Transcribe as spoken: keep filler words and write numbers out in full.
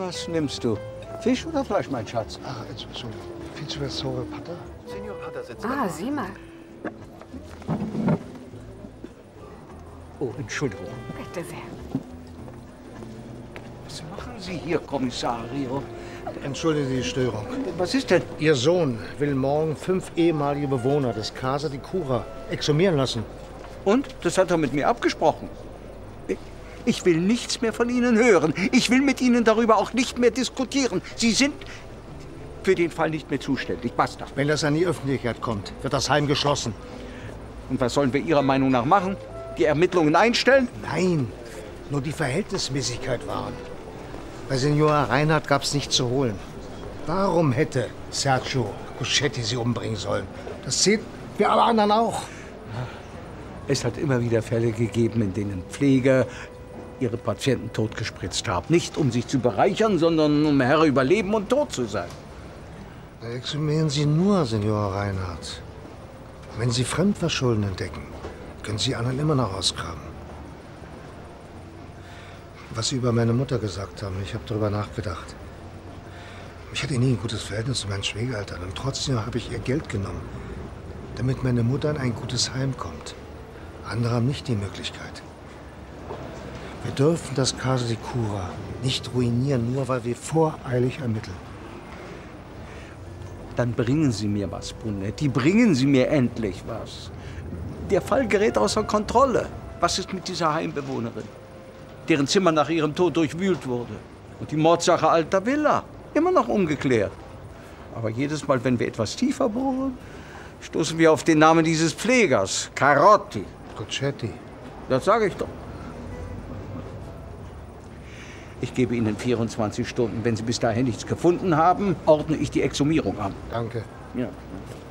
Was nimmst du? Fisch oder Fleisch, mein Schatz? Ach, Entschuldigung. Findest du das saure Pater? Senor Pater sitzt Ah, da. sieh mal. Oh, Entschuldigung. Bitte sehr. Was machen Sie hier, Kommissario? Entschuldige die Störung. Was ist denn? Ihr Sohn will morgen fünf ehemalige Bewohner des Casa di Cura exhumieren lassen. Und? Das hat er mit mir abgesprochen. Ich will nichts mehr von Ihnen hören. Ich will mit Ihnen darüber auch nicht mehr diskutieren. Sie sind für den Fall nicht mehr zuständig. Basta. Wenn das an die Öffentlichkeit kommt, wird das Heim geschlossen. Und was sollen wir Ihrer Meinung nach machen? Die Ermittlungen einstellen? Nein, nur die Verhältnismäßigkeit wahren. Bei Signor Reinhardt gab es nichts zu holen. Warum hätte Sergio Guschetti sie umbringen sollen? Das sehen wir alle anderen auch. Es hat immer wieder Fälle gegeben, in denen Pfleger ihre Patienten totgespritzt haben. Nicht um sich zu bereichern, sondern um Herr über Leben und Tod zu sein. Da exhumieren Sie nur, Signor Reinhardt. Wenn Sie Fremdverschulden entdecken, können Sie anderen immer noch ausgraben. Was Sie über meine Mutter gesagt haben, ich habe darüber nachgedacht. Ich hatte nie ein gutes Verhältnis zu meinen Schwiegereltern und trotzdem habe ich ihr Geld genommen, damit meine Mutter in ein gutes Heim kommt. Andere haben nicht die Möglichkeit. Wir dürfen das Casa di Cura nicht ruinieren, nur weil wir voreilig ermitteln. Dann bringen Sie mir was, Brunetti. Bringen Sie mir endlich was. Der Fall gerät außer Kontrolle. Was ist mit dieser Heimbewohnerin, deren Zimmer nach ihrem Tod durchwühlt wurde? Und die Mordsache Alta Villa, immer noch ungeklärt. Aber jedes Mal, wenn wir etwas tiefer bohren, stoßen wir auf den Namen dieses Pflegers, Carotti. Guschetti. Das sage ich doch. Ich gebe Ihnen vierundzwanzig Stunden. Wenn Sie bis dahin nichts gefunden haben, ordne ich die Exhumierung an. Danke. Ja.